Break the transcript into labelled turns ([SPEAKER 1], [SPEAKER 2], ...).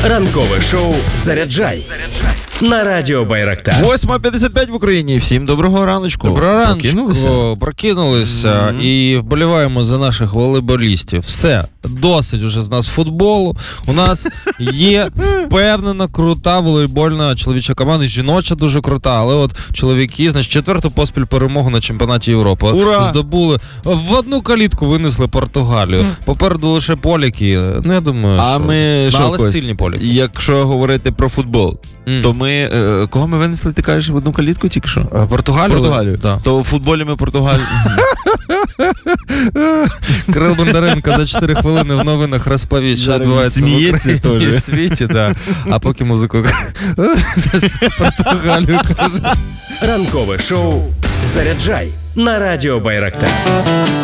[SPEAKER 1] Ранкове шоу «Заряджай» на Радіо Байрактар.
[SPEAKER 2] 8:55 в Україні. Всім доброго раночку.
[SPEAKER 3] Доброго раночку. Прокинулися і вболіваємо за наших волейболістів. Все, досить уже з нас футболу. У нас є впевнена, крута волейбольна чоловіча команда, жіноча дуже крута, але от чоловіки, значить, четверту поспіль перемогу на чемпіонаті Європи.
[SPEAKER 2] Ура!
[SPEAKER 3] Здобули, в одну калітку винесли Португалію. Попереду лише поляки. Ну, я думаю,
[SPEAKER 2] А ми що,
[SPEAKER 3] але
[SPEAKER 2] Кость,
[SPEAKER 3] сильні поляки.
[SPEAKER 2] якщо говорити про футбол, то ми... Кого ми винесли, ти кажеш, в одну калітку тільки що?
[SPEAKER 3] Португалію? Да.
[SPEAKER 2] То в футболі ми Португалію...
[SPEAKER 3] Кирил Бондаренко за 4 хвилини в новинах розповість, що відбувається в Україні і в світі. Да. А поки музику Португалію каже.
[SPEAKER 1] Ранкове шоу «Заряджай» на Радіо Байрактар.